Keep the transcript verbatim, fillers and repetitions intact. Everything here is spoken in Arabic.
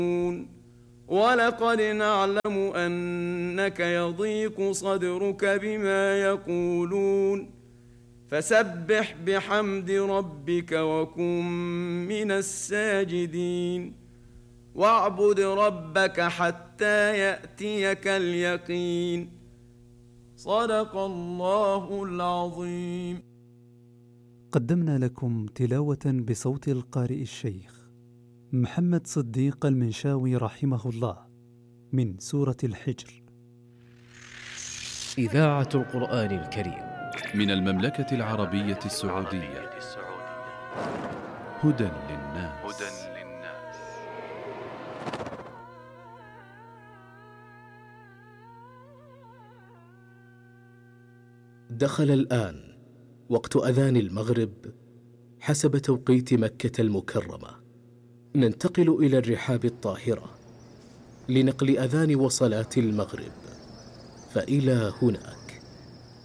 ولقد نعلم أنك يضيق صدرك بما يقولون فسبح بحمد ربك وكن من الساجدين واعبد ربك حتى يأتيك اليقين. صدق الله العظيم. قدمنا لكم تلاوة بصوت القارئ الشيخ محمد صديق المنشاوي رحمه الله من سورة الحجر. إذاعة القرآن الكريم من المملكة العربية السعودية. هدى للناس. دخل الآن وقت أذان المغرب حسب توقيت مكة المكرمة. ننتقل إلى الرحاب الطاهرة لنقل أذان وصلاة المغرب، فإلى هناك.